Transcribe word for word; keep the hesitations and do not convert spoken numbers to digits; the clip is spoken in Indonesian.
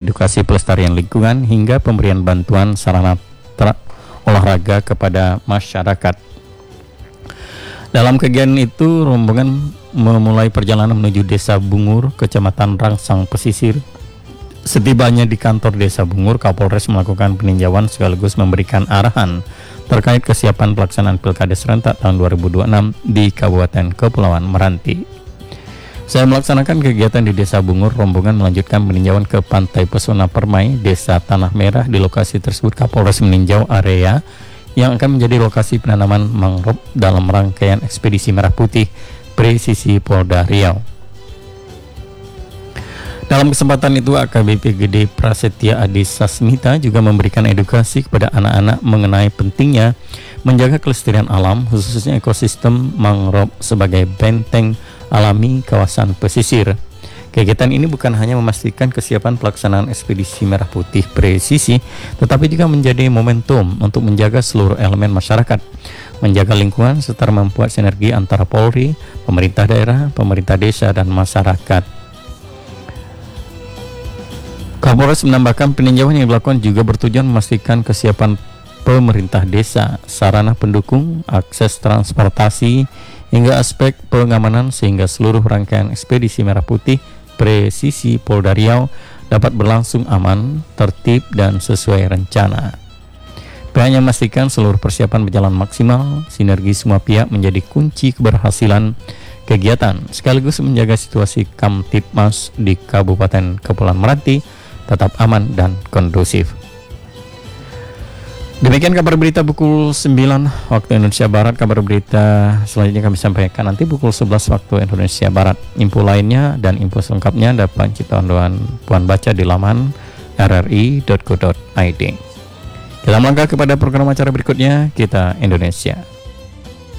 edukasi pelestarian lingkungan, hingga pemberian bantuan sarana olahraga kepada masyarakat. Dalam kegiatan itu, rombongan memulai perjalanan menuju Desa Bungur, Kecamatan Rangsang Pesisir. Setibanya di kantor Desa Bungur, Kapolres melakukan peninjauan sekaligus memberikan arahan terkait kesiapan pelaksanaan Pilkada serentak tahun dua ribu dua puluh enam di Kabupaten Kepulauan Meranti. Saya melaksanakan kegiatan di Desa Bungur, rombongan melanjutkan peninjauan ke Pantai Pesona Permai, Desa Tanah Merah. Di lokasi tersebut, Kapolres meninjau area yang akan menjadi lokasi penanaman mangrove dalam rangkaian ekspedisi Merah Putih Presisi Polda Riau. Dalam kesempatan itu, A K B P G D Prasetya Adi Sasmita juga memberikan edukasi kepada anak-anak mengenai pentingnya menjaga kelestarian alam, khususnya ekosistem mangrove sebagai benteng alami kawasan pesisir. Kegiatan ini bukan hanya memastikan kesiapan pelaksanaan ekspedisi Merah Putih Presisi, tetapi juga menjadi momentum untuk menjaga seluruh elemen masyarakat, menjaga lingkungan, serta membuat sinergi antara Polri, pemerintah daerah, pemerintah desa, dan masyarakat. Kapolres menambahkan peninjauan yang dilakukan juga bertujuan memastikan kesiapan pemerintah desa, sarana pendukung, akses transportasi, hingga aspek pengamanan sehingga seluruh rangkaian ekspedisi Merah Putih Presisi Polda Riau dapat berlangsung aman, tertib, dan sesuai rencana. Pihaknya memastikan seluruh persiapan berjalan maksimal, sinergi semua pihak menjadi kunci keberhasilan kegiatan, sekaligus menjaga situasi Kamtibmas di Kabupaten Kepulauan Meranti tetap aman dan kondusif. Demikian kabar berita pukul sembilan waktu Indonesia Barat. Kabar berita selanjutnya kami sampaikan nanti pukul sebelas waktu Indonesia Barat. Info lainnya dan info selengkapnya dapat kita puan baca di laman r r i dot co dot i d. Kita melangkah kepada program acara berikutnya, Kita Indonesia.